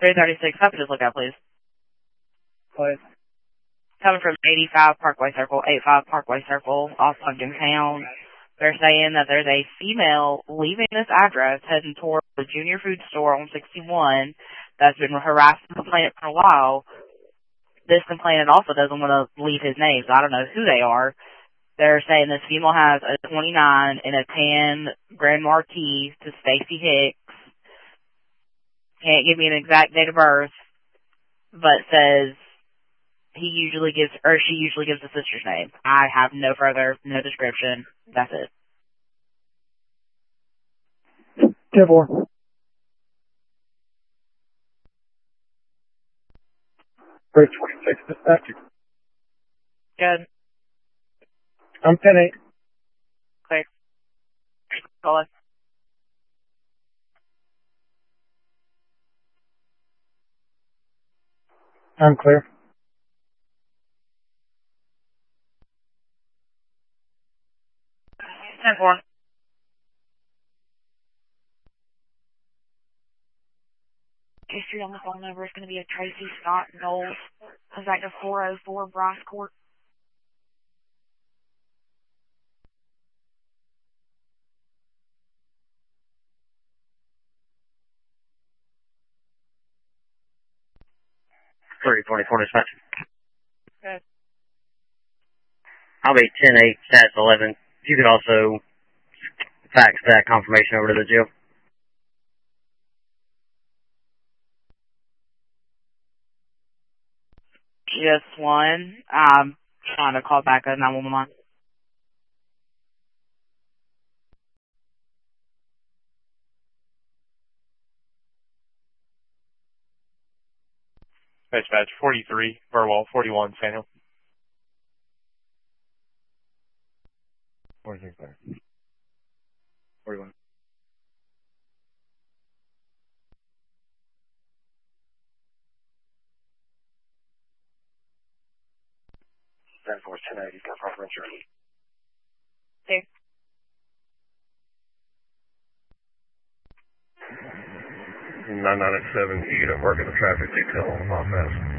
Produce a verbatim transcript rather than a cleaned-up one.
three thirty-six, have to just look out, please. Please. Coming from eighty-five Parkway Circle, eighty-five Parkway Circle, off Pumpkin Town. They're saying that there's a female leaving this address heading toward the Junior Food Store on sixty-one that's been harassing the complainant for a while. This complainant also doesn't want to leave his name, so I don't know who they are. They're saying this female has a twenty-nine in a tan Grand Marquis to Stacy Hicks. Can't give me an exact date of birth, but says he usually gives, or she usually gives the sister's name. I have no further, no description. That's it. ten four. three twenty-six, dispatch. Good. I'm ten eight. Clear. Call us. I'm clear. ten four. History on the phone number is going to be a Tracy Scott Knowles. Is that your four oh four Bryce Court? three twenty-four dispatch. Good. I'll be ten eight, stats eleven. If you could also fax that confirmation over to the jail. Just one. Um, trying to call back at nine one one. Dispatch forty-three, Burwell, forty-one, Samuel. forty-three, clear. forty-one. ten four, ten eight, he's got proper insurance. Okay. nine nine seven, you get a work in the traffic detail on my mess.